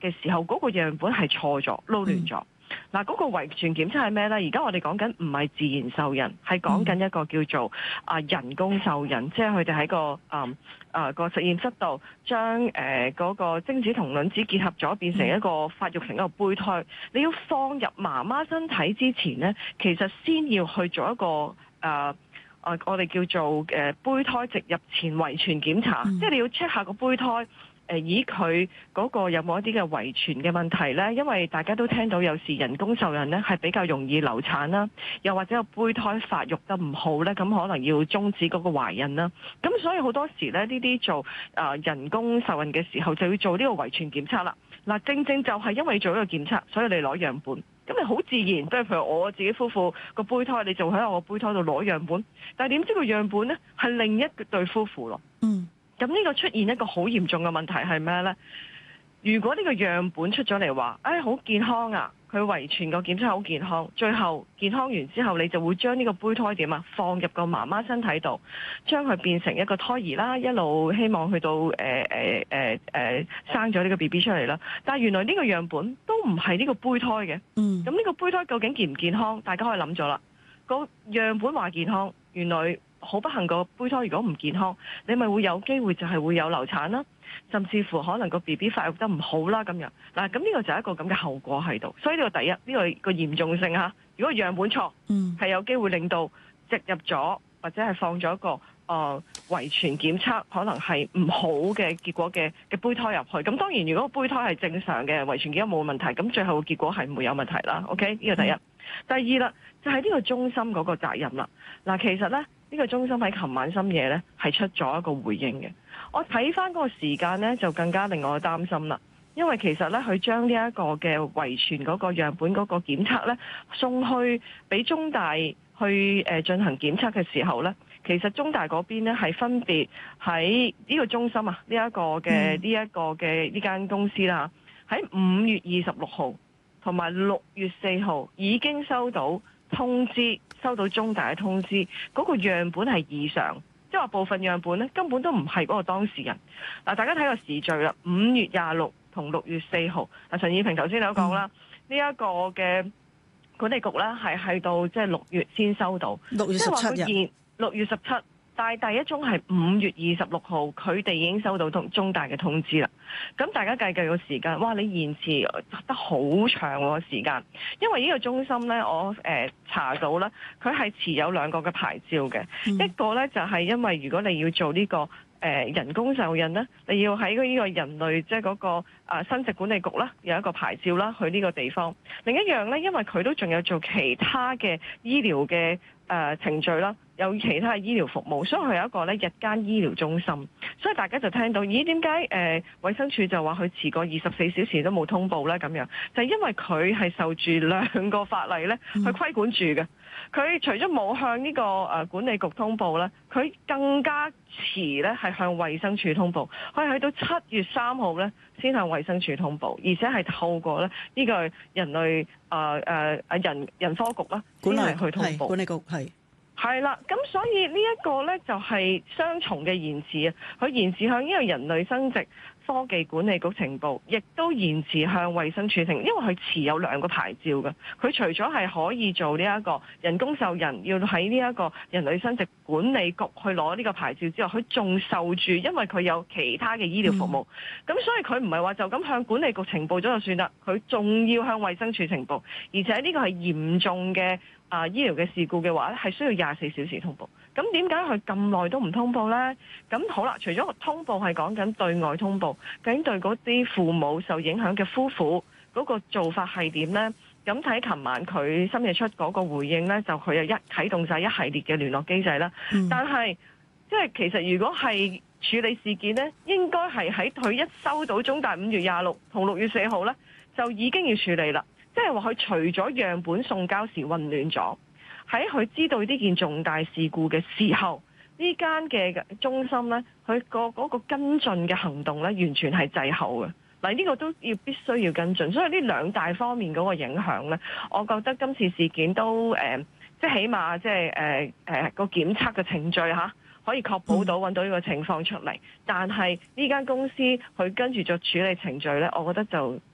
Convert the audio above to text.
嘅時候，嗰個樣本係錯咗、撈亂咗。嗱，嗰個遺傳檢測係咩呢？而家我哋講緊唔係自然受孕，係講緊一個叫做人工受孕，即係佢哋喺個實驗室度將嗰個精子同卵子結合咗，變成一個發育成一個胚胎。你要放入媽媽身體之前呢，其實先要去做一個我哋叫做胚胎植入前遺傳檢查，即係你要 check 下個胚胎。以佢嗰個有冇一啲嘅遺傳嘅問題呢？因為大家都聽到有時人工受孕呢係比較容易流產啦，又或者個胚胎發育得唔好呢，咁可能要終止嗰個懷孕啦。咁所以好多時呢，呢啲做人工受孕嘅時候就要做呢個遺傳檢測啦。嗱，正正就係因為做呢個檢測，所以你攞樣本，咁你好自然，即係譬如我自己夫婦個胚胎，你就喺我個胚胎度攞樣本，但係點知個樣本呢係另一對夫婦咯。咁呢個出現一個好嚴重嘅問題係咩呢？如果呢個樣本出咗嚟話，好健康啊，佢遺傳個檢測好健康，最後健康完之後，你就會將呢個胚胎點啊放入個媽媽身體度，將佢變成一個胎兒啦，一路希望去到生咗呢個 BB 出嚟啦。但係原來呢個樣本都唔係呢個胚胎嘅。咁呢個胚胎究竟健唔健康？大家可以諗咗啦。個樣本話健康，原來好不幸個胚胎如果唔健康，你咪會有機會就係會有流產啦，甚至乎可能個 BB 發育得唔好啦咁樣。嗱，咁呢個就係一個咁嘅後果喺度。所以呢個第一，呢個嚴重性嚇，如果樣本錯，係有機會令到植入咗或者係放咗一個遺傳檢測可能係唔好嘅結果嘅胚胎入去。咁當然如果個胚胎係正常嘅，遺傳檢測冇問題，咁最後嘅結果係唔會有問題啦。OK， 呢個第一。第二啦，就係呢個中心嗰個責任啦。嗱，其實呢個中心喺琴晚深夜呢係出咗一個回應嘅。我睇翻嗰個時間呢，就更加令我擔心啦。因為其實呢，佢將呢一個嘅遺傳嗰個樣本嗰個檢測呢送去俾中大去進行檢測嘅時候呢，其實中大嗰邊呢係分別喺呢個中心啊，呢間公司啦，喺5月26號同埋6月4號已經收到通知，收到中大嘅通知，嗰個樣本係異常，即係話部分樣本呢根本都唔係嗰個當事人。嗱，大家睇個時序啦，5月26同6月4號。嗱，陳燕平頭先都講啦，呢一個嘅管理局呢係到即係6月先收到，6月17日，6月17。但係第一宗係5月26號，佢哋已經收到中大嘅通知啦。咁大家計個時間，哇！你延遲得好長喎時間，因為呢個中心呢，我查到呢，佢係持有2個嘅牌照嘅，一個呢，就係因為如果你要做呢個人工受孕呢，你要喺呢個人類即係嗰個生殖管理局啦有一個牌照啦，去呢個地方。另一樣呢，因為佢都仲有做其他嘅醫療嘅程序啦，有其他嘅醫療服務，所以佢有一個咧日間醫療中心。所以大家就聽到，咦？點解衛生署就話佢遲過24小時都冇通報咧？咁樣就係因為佢係受住2個法例咧去規管住嘅。佢除咗冇向呢個管理局通報咧，佢更加遲咧係向衛生署通報。佢係去到7月3號咧先向衛生署通報，而且係透過咧呢個人類人科局啦先係去通報。 管理局係啦，咁所以呢一個呢，就係雙重嘅延遲啊！佢延遲向呢個人類生殖科技管理局呈報，亦都延遲向衛生署呈，因為佢持有2個牌照嘅。佢除咗係可以做呢一個人工受孕，要喺呢一個人類生殖管理局去攞呢個牌照之外，佢仲受住，因為佢有其他嘅醫療服務。咁所以佢唔係話就咁向管理局呈報咗就算啦，佢仲要向衛生署呈報，而且呢個係嚴重嘅醫療嘅事故嘅話咧，係需要24小時通報。咁點解佢咁耐都唔通報呢？咁好啦，除咗通報係講緊對外通報，究竟對嗰啲父母受影響嘅夫婦嗰個做法係點呢？咁睇琴晚佢深夜出嗰個回應呢，就佢又啟動晒一系列嘅聯絡機制啦。但係即係其實如果係處理事件呢，應該係喺佢一收到中大5月26同6月4號呢，就已經要處理啦。即係話佢除咗樣本送交時混亂咗，喺佢知道呢件重大事故嘅時候，呢間嘅中心呢，佢嗰個跟進嘅行動呢，完全係滯後嘅。嗱，呢個都必須要跟進，所以呢2大方面嗰個影響呢，我覺得今次事件都即係起碼即係個檢測嘅程序可以確保到揾到呢個情況出嚟。但係呢間公司佢跟住做處理程序呢，我覺得就